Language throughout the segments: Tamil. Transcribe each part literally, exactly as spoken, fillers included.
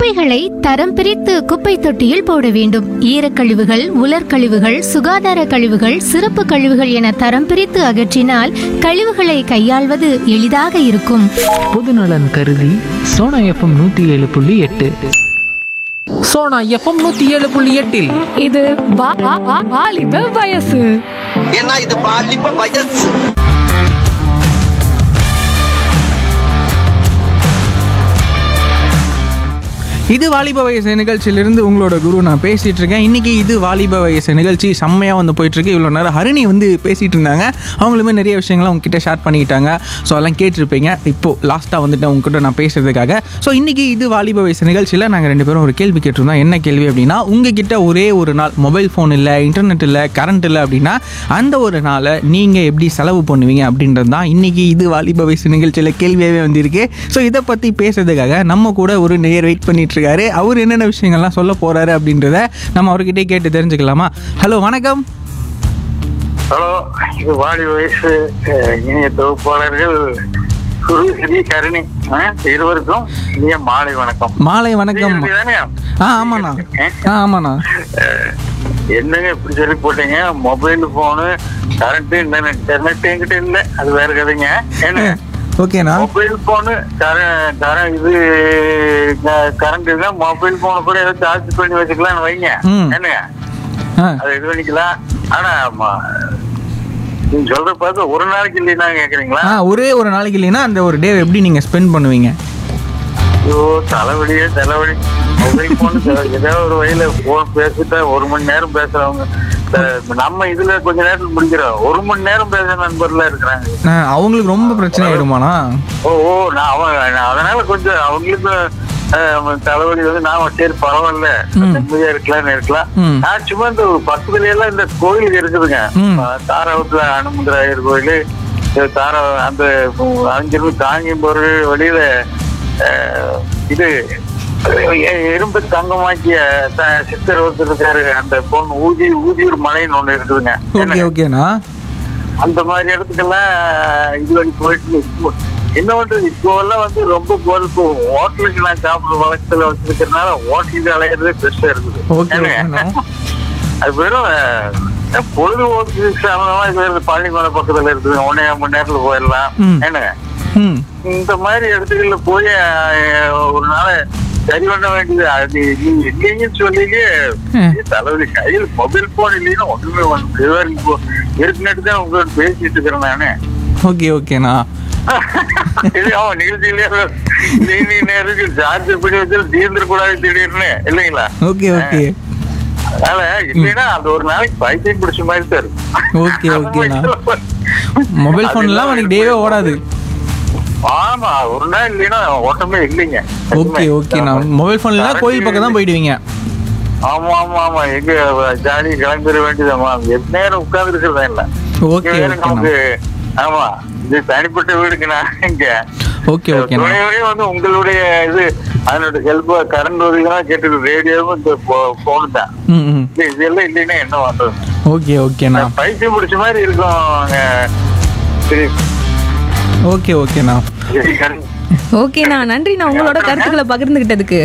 குப்பைகளை தரம் பிரித்து குப்பை தொட்டியில் போட வேண்டும். ஈரக்கழிவுகள், உலர்கழிவுகள், சுகாதார கழிவுகள், சிறப்பு கழிவுகள் என தரம் பிரித்து அகற்றினால் கழிவுகளை கையாள்வது எளிதாக இருக்கும். பொதுநலன் கருதி சோனா எஃப்எம் நூத்தி ஏழு புள்ளி எட்டு. சோனா எஃப்எம் நூத்தி ஏழு புள்ளி எட்டில் இது வா- வா- வா- வாலிப வயசு. ஏன்னா இது பாலிப்ப வயசு. இது வாலிப வயசு நிகழ்ச்சியிலிருந்து உங்களோட குரு நான் பேசிகிட்டு இருக்கேன். இன்றைக்கி இது வாலிப வயசு நிகழ்ச்சி செம்மையாக வந்து போயிட்டுருக்கு. இவ்வளோ நேரம் ஹரிணி வந்து பேசிகிட்டு இருந்தாங்க. அவங்களுமே நிறைய விஷயங்களை உங்ககிட்ட ஷேர் பண்ணிக்கிட்டாங்க. ஸோ அதெல்லாம் கேட்டிருப்பீங்க. இப்போது லாஸ்ட்டாக வந்துட்டு உங்ககிட்ட நான் பேசுகிறதுக்காக ஸோ இன்றைக்கி இது வாலிப வயசு நிகழ்ச்சியில் நாங்கள் ரெண்டு பேரும் ஒரு கேள்வி கேட்டிருந்தோம். என்ன கேள்வி அப்படின்னா, உங்ககிட்ட ஒரே ஒரு நாள் மொபைல் ஃபோன் இல்லை, இன்டர்நெட் இல்லை, கரண்ட் இல்லை அப்படின்னா அந்த ஒரு நாளை நீங்கள் எப்படி செலவு பண்ணுவீங்க அப்படின்றது தான் இன்றைக்கி இது வாலிப வயசு நிகழ்ச்சியில் கேள்வியாகவே வந்திருக்கு. ஸோ இதை பற்றி பேசுறதுக்காக நம்ம கூட ஒரு நேயர் வெயிட் பண்ணிட்டு இருக்காரு. அவர் என்னென்ன விஷயங்கள்லாம் சொல்ல போறாரு அப்படின்றத நம்ம அவர்கிட்ட கேட்டு தெரிஞ்சுக்கலாமா? ஹலோ, வணக்கம். ஹலோ, இது வாலி வயசு இனிய தொகுப்பாளர்கள் குரு ஸ்ரீ கருணி இருவருக்கும் இனிய மாலை வணக்கம். மாலை வணக்கம். ஆ ஆமாண்ணா. ஆ ஆமாண்ணா. என்னங்க இப்படி சொல்லி போட்டீங்க? Mobile phone, current, internet internet என்கிட்ட இல்லை, அது வேற கதைங்க. என்ன ஓகேண்ணா. மொபைல் போனு இது கரண்ட் இருந்தா மொபைல் போன கூட ஏதோ சார்ஜ் பண்ணி வச்சுக்கலாம்னு வைங்க. என்னங்க அது இது பண்ணிக்கலாம். ஆனா நீங்க சொல்ற பார்த்து ஒரு நாளைக்கு இல்லைன்னா கேக்குறீங்களா? ஒரே ஒரு நாளைக்கு இல்லைன்னா அந்த ஒரு டே எப்படி நீங்க ஸ்பெண்ட் பண்ணுவீங்க? ஐயோ, தலைவலியே தலைவலி. மொபைல் போன் ஏதாவது ஒரு வழியில போன் பேசிட்டா ஒரு மணி நேரம் பேசுறவங்க நம்ம இதுல கொஞ்ச நேரத்துல முடிக்கிறோம். ஒரு மணி நேரம் பேசுற நண்பர்லாம் இருக்கிறாங்க. அவங்களுக்கு ரொம்ப பிரச்சனை ஆயிடுமாண்ணா? ஓ ஓ நான் அவன் அதனால கொஞ்சம் அவங்களுக்கு தலைவலி வந்து நான் சரி பரவாயில்ல நிம்மதியா இருக்கலாம்னு இருக்கலாம். நான் சும்மா இந்த பக்கத்துல எல்லாம் இந்த கோயில் இருக்குதுங்க. தாராவத்துல அனுமந்தராயர் கோயில், தாரா அந்த அங்கிருந்து தாங்கியும் போற வழியில இது இரும்பு தங்கமாக்கிய சித்தர் ஒருத்தர் இருக்காரு. அந்த பொண்ணு ஊதி ஊதியூர் மலைன்னு ஒண்ணு இருக்குதுங்க. அந்த மாதிரி இடத்துக்கெல்லாம் இது பண்ணி போயிட்டு என்ன பண்றது, இப்போ எல்லாம் வந்து ரொம்ப போல் ஹோட்டலுக்கு நான் சாப்பிடுற வழக்கத்துல வச்சிருக்கிறதுனால ஹோட்டலுக்கு அலையிறதே பெஸ்டா இருக்குது. அது வெறும் பொழுதுபோக்கு சம்பந்தமா பள்ளிக்கூட பக்கத்துல இருக்குது, ஒன்னே மணி நேரத்துல போயிடலாம். என்னங்க இந்த மாதிரி இடத்துக்கள்ல போய் ஒரு நாள் சரி பண்ண வேண்டியது. அது நீங்க இல்லைங்கன்னு சொல்லியே தலைவலி. கையில் மொபைல் போன் இல்லைன்னா ஒண்ணுமே இருக்குன்னு தான் உங்களோட பேசிட்டு இருக்கிறேன் நானு. ஓகே ஓகேண்ணா. அவன் நிகழ்ச்சியிலேயே நேருக்கு சார்ஜ் பண்ணி வச்சு தீர்ந்துடக்கூடாது திடீர்னு இல்லைங்களா? Okay okay. அதனால இல்லைன்னா அது ஒரு நாளைக்கு பைத்தியம் பிடிச்ச மாதிரி தான் இருக்கும். ஓகே ஓகேண்ணா. மொபைல் போன் எல்லாம் உனக்கு டேவே ஓடாது. ஆமா, ஒரு நாள் இல்லைன்னா ஓட்டமே இல்லைங்க. ஓகே ஓகேண்ணா. மொபைல் போன் இல்லைன்னா கோயில் பக்கம் தான் போயிடுவீங்க. ஆமா ஆமா ஆமா. எங்க ஜாலி கிளம்பிட வேண்டியதாமா, எந்த நேரம் உட்கார்ந்து இருக்கிறதா இல்ல. ஓகே நமக்கு ஆமா, இது தனிப்பட்ட வீடுக்குண்ணா. இங்க ஓகே ஓகே. துணையோடய வந்து உங்களுடைய இது அதனோட ஹெல்ப் கரண்ட் உதவினா கேட்டு ரேடியோவும் இந்த போன் தான். இதெல்லாம் இல்லைன்னா என்ன பண்றது? ஓகே ஓகேண்ணா. பைத்தியம் பிடிச்ச மாதிரி இருக்கும். சரி ஓகே ஓகேண்ணா. ஓகேண்ணா, நன்றிண்ணா உங்களோட கருத்துக்களை பகிர்ந்துகிட்டதுக்கு.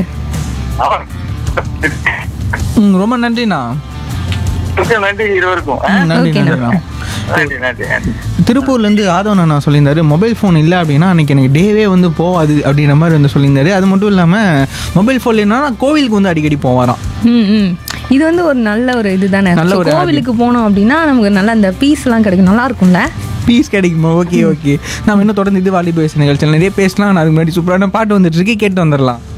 ரொம்ப நன்றிண்ணா. நன்றி இருவருக்கும். நன்றி நன்றிண்ணா. திருப்பூர்லேருந்து ஆதவன் நான் சொல்லியிருந்தாரு, மொபைல் ஃபோன் இல்லை அப்படின்னா அன்றைக்கி எனக்கு டேவே வந்து போகாது அப்படின்ற மாதிரி வந்து சொல்லியிருந்தாரு. அது மட்டும் இல்லாமல் மொபைல் ஃபோன் இல்லைன்னா கோவிலுக்கு வந்து அடிக்கடி போவாராம். ம் ம் இது வந்து ஒரு நல்ல ஒரு இது தானே. கோவிலுக்கு போனோம் அப்படின்னா நமக்கு நல்லா அந்த பீஸ்லாம் கிடைக்கும், நல்லா இருக்கும்ல, பீஸ் கிடைக்குமா? Okay okay. நம்ம இன்னும் தொடர்ந்து இது வாலிப வயசு நிகழ்ச்சியில் நிறைய பேசலாம். அதுக்கு முன்னாடி சூப்பரான பாட்டு வந்துட்டு இருக்கு, கேட்டு வந்துடலாம்.